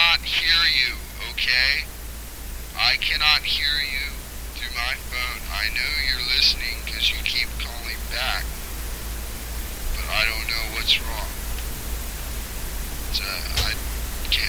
cannot hear you, okay? I cannot hear you through my phone. I know you're listening because you keep calling back, but I don't know what's wrong. I